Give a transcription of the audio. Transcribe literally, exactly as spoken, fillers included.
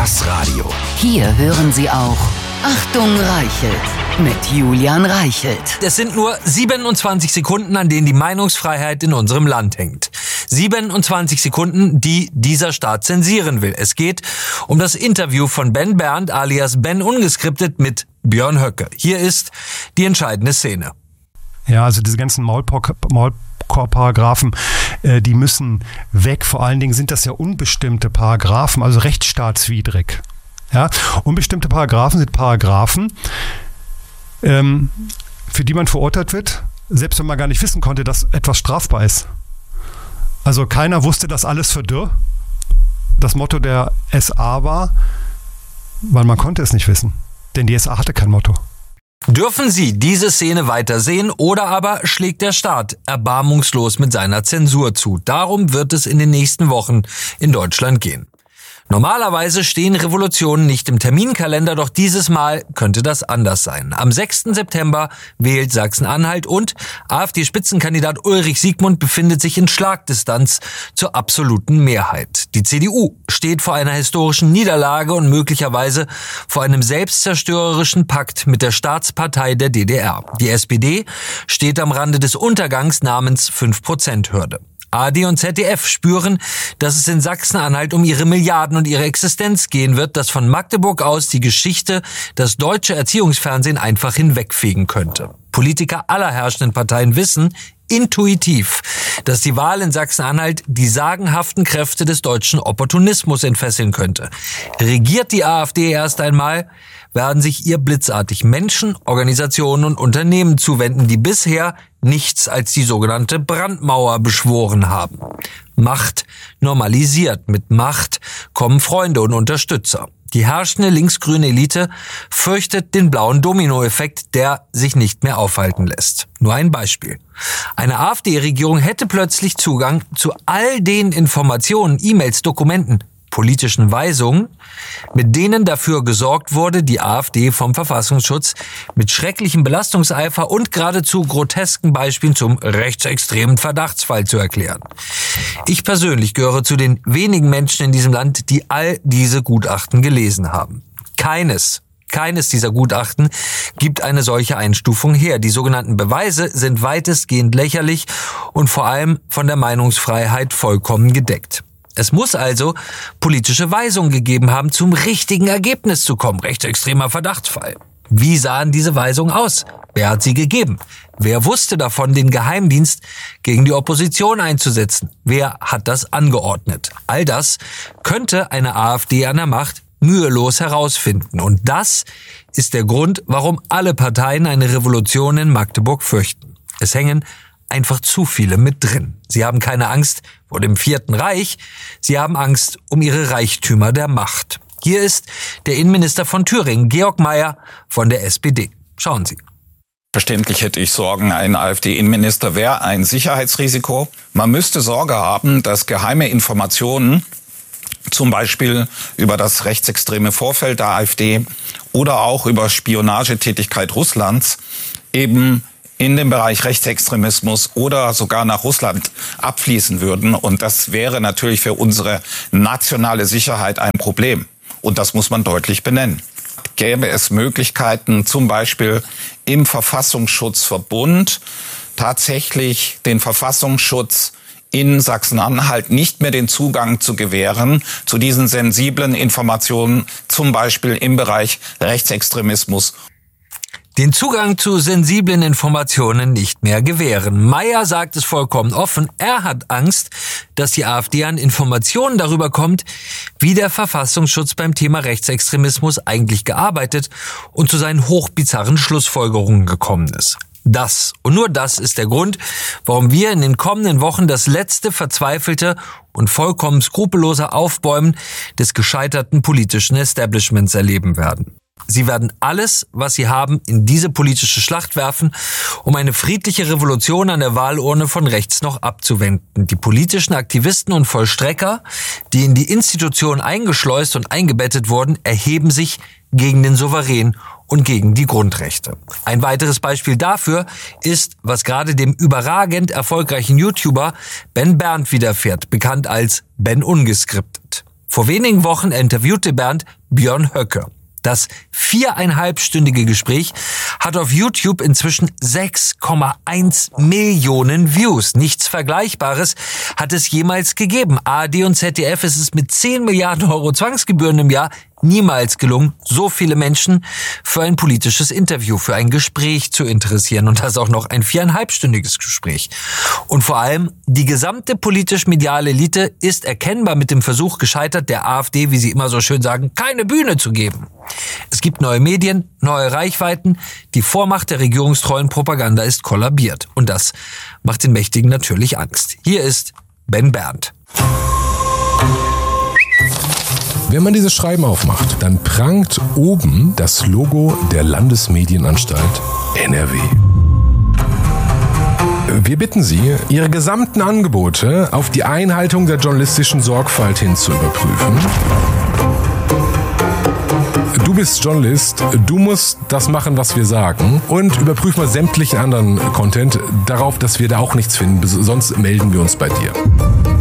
Das Radio. Hier hören Sie auch Achtung Reichelt mit Julian Reichelt. Es sind nur siebenundzwanzig Sekunden, an denen die Meinungsfreiheit in unserem Land hängt. siebenundzwanzig Sekunden, die dieser Staat zensieren will. Es geht um das Interview von Ben Berndt alias Ben Ungeskriptet mit Björn Höcke. Hier ist die entscheidende Szene. Ja, also diese ganzen Maulkorb-Paragraphen, äh, die müssen weg. Vor allen Dingen sind das ja unbestimmte Paragraphen, also rechtsstaatswidrig. Ja, unbestimmte Paragraphen sind Paragraphen, ähm, für die man verurteilt wird, selbst wenn man gar nicht wissen konnte, dass etwas strafbar ist. Also keiner wusste, dass alles für Dürr das Motto der S A war, weil man konnte es nicht wissen, denn die S A hatte kein Motto. Dürfen Sie diese Szene weitersehen oder aber schlägt der Staat erbarmungslos mit seiner Zensur zu? Darum wird es in den nächsten Wochen in Deutschland gehen. Normalerweise stehen Revolutionen nicht im Terminkalender, doch dieses Mal könnte das anders sein. Am sechsten September wählt Sachsen-Anhalt und AfD-Spitzenkandidat Ulrich Siegmund befindet sich in Schlagdistanz zur absoluten Mehrheit. Die C D U steht vor einer historischen Niederlage und möglicherweise vor einem selbstzerstörerischen Pakt mit der Staatspartei der D D R. Die S P D steht am Rande des Untergangs namens fünf Prozent Hürde. A R D und Z D F spüren, dass es in Sachsen-Anhalt um ihre Milliarden und ihre Existenz gehen wird, dass von Magdeburg aus die Geschichte das deutsche Erziehungsfernsehen einfach hinwegfegen könnte. Politiker aller herrschenden Parteien wissen intuitiv, dass die Wahl in Sachsen-Anhalt die sagenhaften Kräfte des deutschen Opportunismus entfesseln könnte. Regiert die AfD erst einmal, werden sich ihr blitzartig Menschen, Organisationen und Unternehmen zuwenden, die bisher nichts als die sogenannte Brandmauer beschworen haben. Macht normalisiert. Mit Macht kommen Freunde und Unterstützer. Die herrschende linksgrüne Elite fürchtet den blauen Dominoeffekt, der sich nicht mehr aufhalten lässt. Nur ein Beispiel. Eine AfD-Regierung hätte plötzlich Zugang zu all den Informationen, E-Mails, Dokumenten, politischen Weisungen, mit denen dafür gesorgt wurde, die AfD vom Verfassungsschutz mit schrecklichem Belastungseifer und geradezu grotesken Beispielen zum rechtsextremen Verdachtsfall zu erklären. Ich persönlich gehöre zu den wenigen Menschen in diesem Land, die all diese Gutachten gelesen haben. Keines Keines dieser Gutachten gibt eine solche Einstufung her. Die sogenannten Beweise sind weitestgehend lächerlich und vor allem von der Meinungsfreiheit vollkommen gedeckt. Es muss also politische Weisungen gegeben haben, zum richtigen Ergebnis zu kommen. Rechtsextremer Verdachtsfall. Wie sahen diese Weisungen aus? Wer hat sie gegeben? Wer wusste davon, den Geheimdienst gegen die Opposition einzusetzen? Wer hat das angeordnet? All das könnte eine AfD an der Macht mühelos herausfinden. Und das ist der Grund, warum alle Parteien eine Revolution in Magdeburg fürchten. Es hängen einfach zu viele mit drin. Sie haben keine Angst vor dem Vierten Reich, sie haben Angst um ihre Reichtümer der Macht. Hier ist der Innenminister von Thüringen, Georg Mayer von der S P D. Schauen Sie. Verständlich hätte ich Sorgen, ein AfD-Innenminister wäre ein Sicherheitsrisiko. Man müsste Sorge haben, dass geheime Informationen, zum Beispiel über das rechtsextreme Vorfeld der AfD oder auch über Spionagetätigkeit Russlands, eben in den Bereich Rechtsextremismus oder sogar nach Russland abfließen würden. Und das wäre natürlich für unsere nationale Sicherheit ein Problem. Und das muss man deutlich benennen. Gäbe es Möglichkeiten, zum Beispiel im Verfassungsschutzverbund tatsächlich den Verfassungsschutz in Sachsen-Anhalt nicht mehr den Zugang zu gewähren zu diesen sensiblen Informationen, zum Beispiel im Bereich Rechtsextremismus. Den Zugang zu sensiblen Informationen nicht mehr gewähren. Mayer sagt es vollkommen offen. Er hat Angst, dass die AfD an Informationen darüber kommt, wie der Verfassungsschutz beim Thema Rechtsextremismus eigentlich gearbeitet und zu seinen hochbizarren Schlussfolgerungen gekommen ist. Das und nur das ist der Grund, warum wir in den kommenden Wochen das letzte verzweifelte und vollkommen skrupellose Aufbäumen des gescheiterten politischen Establishments erleben werden. Sie werden alles, was sie haben, in diese politische Schlacht werfen, um eine friedliche Revolution an der Wahlurne von rechts noch abzuwenden. Die politischen Aktivisten und Vollstrecker, die in die Institution eingeschleust und eingebettet wurden, erheben sich gegen den Souverän und gegen die Grundrechte. Ein weiteres Beispiel dafür ist, was gerade dem überragend erfolgreichen YouTuber Ben Berndt widerfährt, bekannt als Ben Ungeskriptet. Vor wenigen Wochen interviewte Bernd Björn Höcke. Das viereinhalbstündige Gespräch hat auf YouTube inzwischen sechs Komma eins Millionen Views. Nichts Vergleichbares hat es jemals gegeben. A R D und Z D F ist es mit zehn Milliarden Euro Zwangsgebühren im Jahr niemals gelungen, so viele Menschen für ein politisches Interview, für ein Gespräch zu interessieren. Und das auch noch ein viereinhalbstündiges Gespräch. Und vor allem, die gesamte politisch-mediale Elite ist erkennbar mit dem Versuch gescheitert, der AfD, wie sie immer so schön sagen, keine Bühne zu geben. Es gibt neue Medien, neue Reichweiten. Die Vormacht der regierungstreuen Propaganda ist kollabiert. Und das macht den Mächtigen natürlich Angst. Hier ist Ben Berndt. Wenn man dieses Schreiben aufmacht, dann prangt oben das Logo der Landesmedienanstalt N R W. Wir bitten Sie, Ihre gesamten Angebote auf die Einhaltung der journalistischen Sorgfalt hin zu überprüfen. Du bist Journalist, du musst das machen, was wir sagen, und überprüf mal sämtlichen anderen Content darauf, dass wir da auch nichts finden, sonst melden wir uns bei dir.